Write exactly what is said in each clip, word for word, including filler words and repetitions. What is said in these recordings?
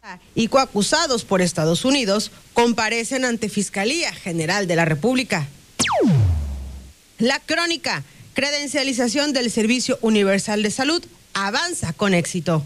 y coacusados por Estados Unidos comparecen ante Fiscalía General de la República. La crónica, credencialización del Servicio Universal de Salud, avanza con éxito.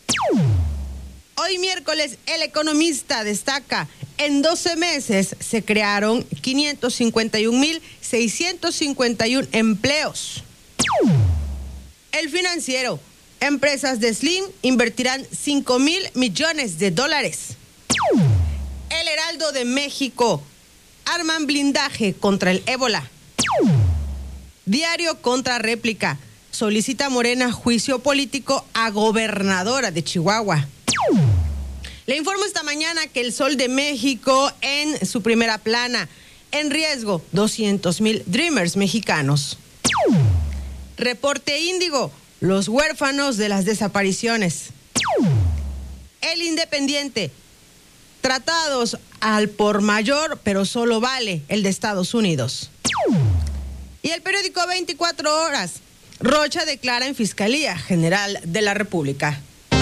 Hoy miércoles, El Economista destaca, en doce meses se crearon quinientos cincuenta y un mil seiscientos cincuenta y uno empleos. El Financiero, empresas de Slim invertirán cinco mil millones de dólares. El Heraldo de México, arman blindaje contra el ébola. Diario Contra Réplica, solicita Morena juicio político a gobernadora de Chihuahua. Le informo esta mañana que el Sol de México en su primera plana, en riesgo doscientos mil Dreamers mexicanos. Reporte Índigo, los huérfanos de las desapariciones. El Independiente, tratados al por mayor, pero solo vale el de Estados Unidos. Y el periódico veinticuatro horas, Rocha declara en Fiscalía General de la República.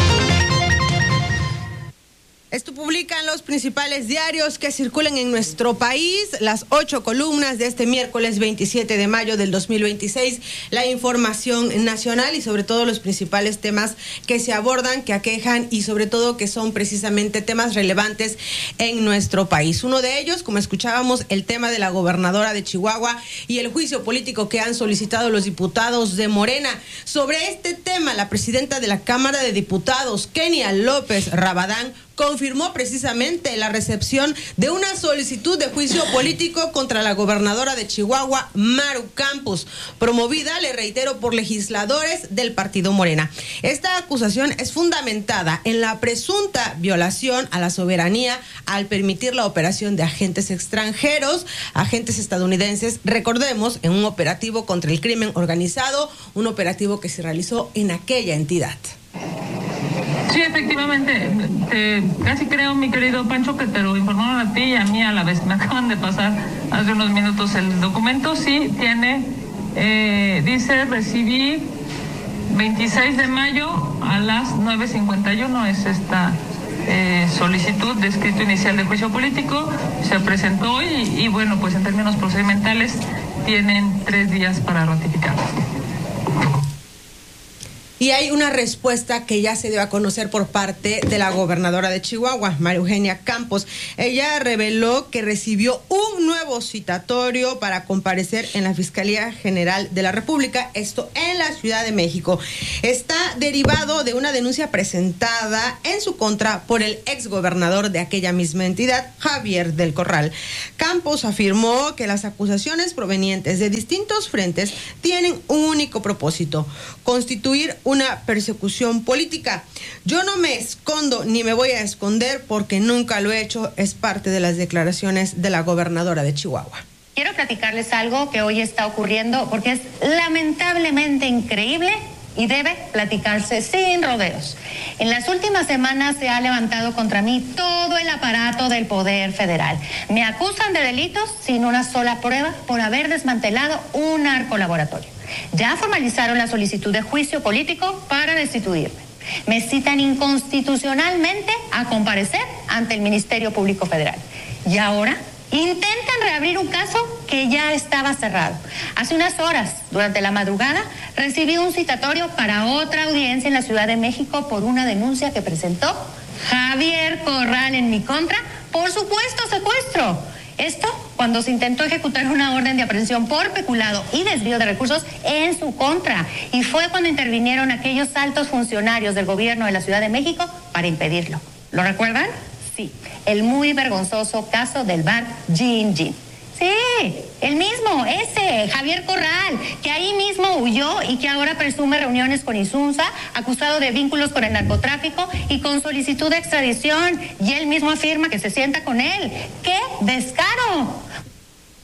Esto publican los principales diarios que circulan en nuestro país, las ocho columnas de este miércoles veintisiete de mayo del dos mil veintiséis, la información nacional y sobre todo los principales temas que se abordan, que aquejan y sobre todo que son precisamente temas relevantes en nuestro país. Uno de ellos, como escuchábamos, el tema de la gobernadora de Chihuahua y el juicio político que han solicitado los diputados de Morena. Sobre este tema, la presidenta de la Cámara de Diputados, Kenia López Rabadán, confirmó precisamente la recepción de una solicitud de juicio político contra la gobernadora de Chihuahua, Maru Campos, promovida, le reitero, por legisladores del partido Morena. Esta acusación es fundamentada en la presunta violación a la soberanía al permitir la operación de agentes extranjeros, agentes estadounidenses, recordemos, en un operativo contra el crimen organizado, un operativo que se realizó en aquella entidad. Sí, efectivamente, te, casi creo, mi querido Pancho, que te lo informaron a ti y a mí a la vez. Me acaban de pasar hace unos minutos el documento. Sí, tiene, eh, dice, recibí veintiséis de mayo a las nueve cincuenta y uno, es esta eh, solicitud de escrito inicial de juicio político. Se presentó hoy y, y bueno, pues en términos procedimentales tienen tres días para ratificarlo. Y hay una respuesta que ya se dio a conocer por parte de la gobernadora de Chihuahua, María Eugenia Campos. Ella reveló que recibió un nuevo citatorio para comparecer en la Fiscalía General de la República, esto en la Ciudad de México. Está derivado de una denuncia presentada en su contra por el exgobernador de aquella misma entidad, Javier del Corral. Campos afirmó que las acusaciones provenientes de distintos frentes tienen un único propósito: constituir una persecución política. Yo no me escondo ni me voy a esconder porque nunca lo he hecho, es parte de las declaraciones de la gobernadora de Chihuahua. Quiero platicarles algo que hoy está ocurriendo porque es lamentablemente increíble y debe platicarse sin rodeos. En las últimas semanas se ha levantado contra mí todo el aparato del Poder Federal. Me acusan de delitos sin una sola prueba por haber desmantelado un narcolaboratorio. Ya formalizaron la solicitud de juicio político para destituirme. Me citan inconstitucionalmente a comparecer ante el Ministerio Público Federal. Y ahora intentan reabrir un caso que ya estaba cerrado. Hace unas horas, durante la madrugada, recibí un citatorio para otra audiencia en la Ciudad de México por una denuncia que presentó Javier Corral en mi contra por supuesto secuestro. Esto cuando se intentó ejecutar una orden de aprehensión por peculado y desvío de recursos en su contra. Y fue cuando intervinieron aquellos altos funcionarios del gobierno de la Ciudad de México para impedirlo. ¿Lo recuerdan? Sí, el muy vergonzoso caso del bar Gin Gin. Sí, el mismo, ese, Javier Corral, que ahí mismo huyó y que ahora presume reuniones con Insunza, acusado de vínculos con el narcotráfico y con solicitud de extradición. Y él mismo afirma que se sienta con él. ¡Qué descaro!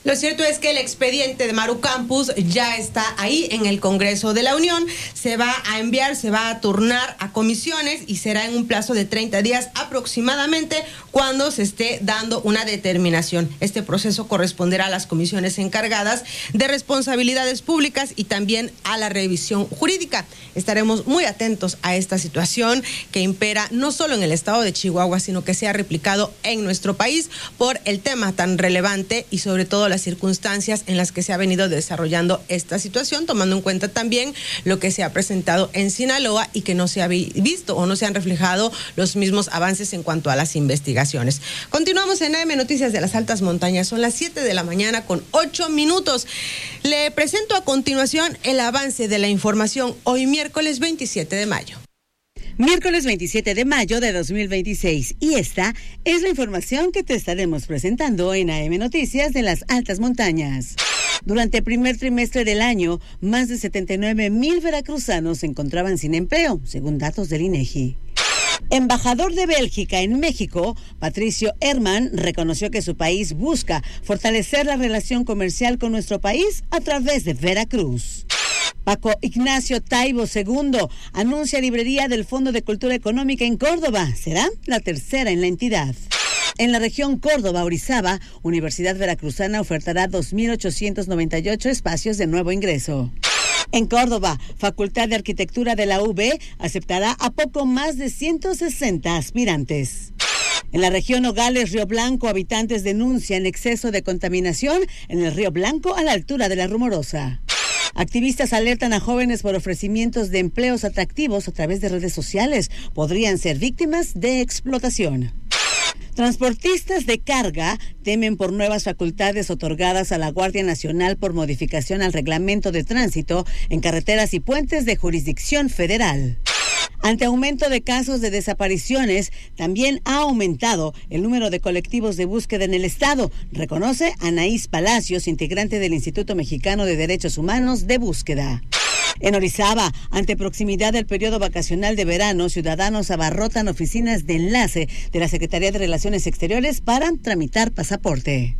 Lo cierto es que el expediente de Maru Campus ya está ahí en el Congreso de la Unión. Se va a enviar, se va a turnar a comisiones y será en un plazo de treinta días aproximadamente cuando se esté dando una determinación. Este proceso corresponderá a las comisiones encargadas de responsabilidades públicas y también a la revisión jurídica. Estaremos muy atentos a esta situación que impera no solo en el estado de Chihuahua, sino que se ha replicado en nuestro país por el tema tan relevante y sobre todo las circunstancias en las que se ha venido desarrollando esta situación, tomando en cuenta también lo que se ha presentado en Sinaloa y que no se ha visto o no se han reflejado los mismos avances en cuanto a las investigaciones. Continuamos en A M Noticias de las Altas Montañas. Son las siete de la mañana con ocho minutos. Le presento a continuación el avance de la información hoy miércoles veintisiete de mayo. Miércoles veintisiete de mayo de dos mil veintiséis, y esta es la información que te estaremos presentando en A M Noticias de las Altas Montañas. Durante el primer trimestre del año, más de setenta y nueve mil veracruzanos se encontraban sin empleo, según datos del INEGI. Embajador de Bélgica en México, Patricio Herman, reconoció que su país busca fortalecer la relación comercial con nuestro país a través de Veracruz. Paco Ignacio Taibo segundo anuncia librería del Fondo de Cultura Económica en Córdoba. Será la tercera en la entidad. En la región Córdoba-Orizaba, Universidad Veracruzana ofertará dos mil ochocientos noventa y ocho espacios de nuevo ingreso. En Córdoba, Facultad de Arquitectura de la U B aceptará a poco más de ciento sesenta aspirantes. En la región Nogales-Río Blanco, habitantes denuncian exceso de contaminación en el Río Blanco a la altura de La Rumorosa. Activistas alertan a jóvenes por ofrecimientos de empleos atractivos a través de redes sociales. Podrían ser víctimas de explotación. Transportistas de carga temen por nuevas facultades otorgadas a la Guardia Nacional por modificación al reglamento de tránsito en carreteras y puentes de jurisdicción federal. Ante aumento de casos de desapariciones, también ha aumentado el número de colectivos de búsqueda en el estado, reconoce Anaís Palacios, integrante del Instituto Mexicano de Derechos Humanos de Búsqueda. En Orizaba, ante proximidad del periodo vacacional de verano, ciudadanos abarrotan oficinas de enlace de la Secretaría de Relaciones Exteriores para tramitar pasaporte.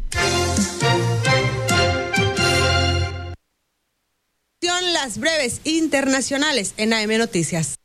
Las breves internacionales en A M Noticias.